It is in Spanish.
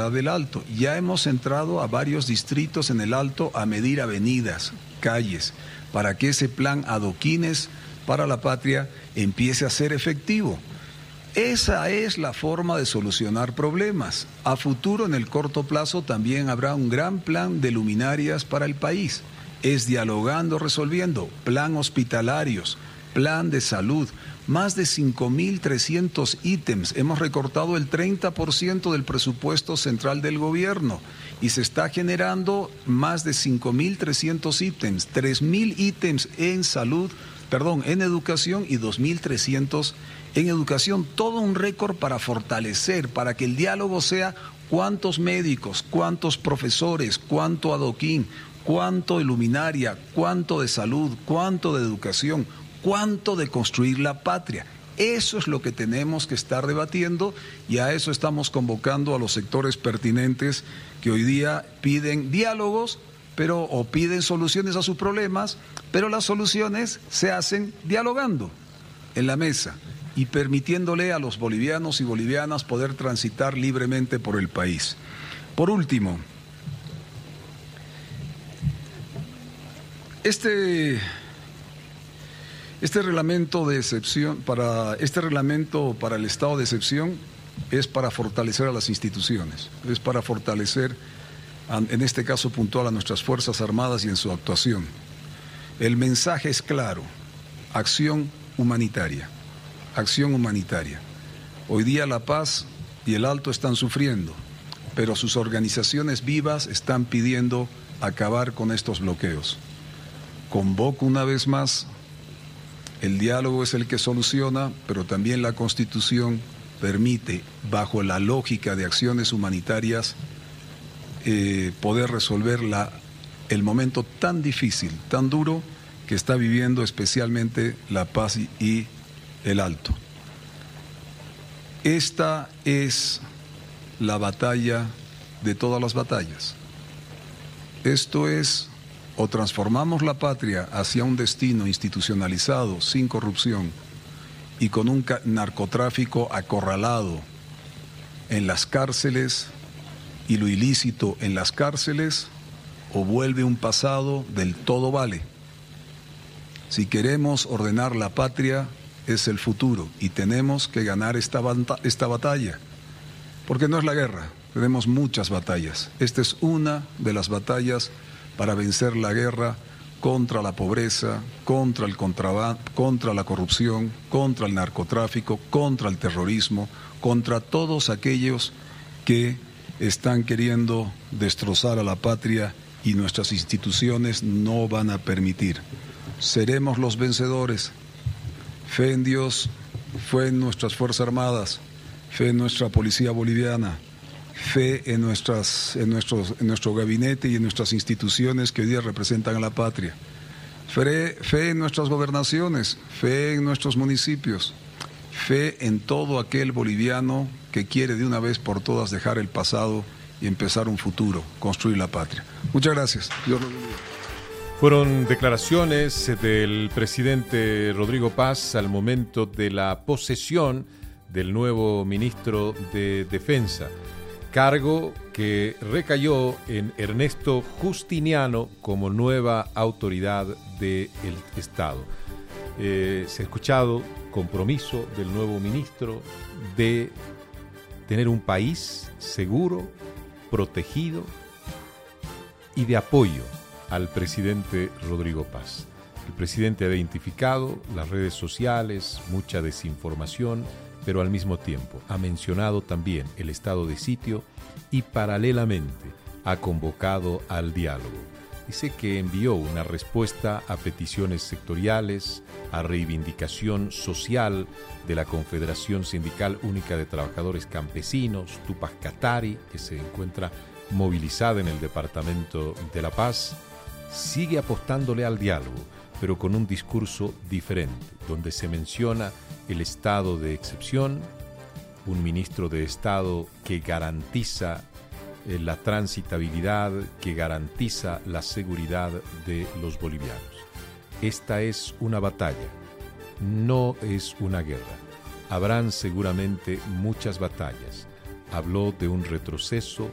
ciudad del Alto. Ya hemos entrado a varios distritos en el Alto a medir avenidas, calles, para que ese plan Adoquines para la Patria empiece a ser efectivo. Esa es la forma de solucionar problemas. A futuro, en el corto plazo, también habrá un gran plan de luminarias para el país. Es dialogando, resolviendo, plan hospitalarios, plan de salud, más de 5.300 ítems. Hemos recortado el 30% del presupuesto central del gobierno y se está generando más de 5.300 ítems, 3.000 ítems en educación y 2.300 en educación. Todo un récord para fortalecer, para que el diálogo sea cuántos médicos, cuántos profesores, cuánto adoquín, cuánto de luminaria, cuánto de salud, cuánto de educación, cuánto de construir la patria. Eso es lo que tenemos que estar debatiendo y a eso estamos convocando a los sectores pertinentes que hoy día piden diálogos, o piden soluciones a sus problemas, pero las soluciones se hacen dialogando en la mesa y permitiéndole a los bolivianos y bolivianas poder transitar libremente por el país. Por último, este reglamento de excepción, este reglamento para el estado de excepción es para fortalecer a las instituciones, es para fortalecer, en este caso puntual, a nuestras Fuerzas Armadas y en su actuación. El mensaje es claro: acción humanitaria, acción humanitaria. Hoy día La Paz y el Alto están sufriendo, pero sus organizaciones vivas están pidiendo acabar con estos bloqueos. Convoco una vez más: el diálogo es el que soluciona, pero también la Constitución permite, bajo la lógica de acciones humanitarias, poder resolver el momento tan difícil, tan duro que está viviendo especialmente La Paz y el Alto. Esta es la batalla de todas las batallas. Esto es: o transformamos la patria hacia un destino institucionalizado, sin corrupción y con un narcotráfico acorralado en las cárceles y lo ilícito en las cárceles, o vuelve un pasado del todo vale. Si queremos ordenar la patria, es el futuro y tenemos que ganar esta batalla, porque no es la guerra, tenemos muchas batallas. Esta es una de las batallas para vencer la guerra contra la pobreza, contra el contrabando, contra la corrupción, contra el narcotráfico, contra el terrorismo, contra todos aquellos que están queriendo destrozar a la patria, y nuestras instituciones no van a permitir. Seremos los vencedores. Fe en Dios, fe en nuestras Fuerzas Armadas, fe en nuestra Policía Boliviana, fe en nuestro gabinete y en nuestras instituciones que hoy día representan a la patria. Fe en nuestras gobernaciones, fe en nuestros municipios, fe en todo aquel boliviano que quiere de una vez por todas dejar el pasado y empezar un futuro, construir la patria. Muchas gracias. Dios los bendiga. Fueron declaraciones del presidente Rodrigo Paz al momento de la posesión del nuevo ministro de Defensa, cargo que recayó en Ernesto Justiniano como nueva autoridad del Estado. Se ha escuchado compromiso del nuevo ministro de tener un país seguro, protegido y de apoyo al presidente Rodrigo Paz. El presidente ha identificado las redes sociales, mucha desinformación, pero al mismo tiempo ha mencionado también el estado de sitio y paralelamente ha convocado al diálogo. Dice que envió una respuesta a peticiones sectoriales, a reivindicación social de la Confederación Sindical Única de Trabajadores Campesinos, Tupac Katari, que se encuentra movilizada en el departamento de La Paz. Sigue apostándole al diálogo, pero con un discurso diferente, donde se menciona el estado de excepción, un ministro de Estado que garantiza la transitabilidad, que garantiza la seguridad de los bolivianos. Esta es una batalla, no es una guerra. Habrán seguramente muchas batallas. Habló de un retroceso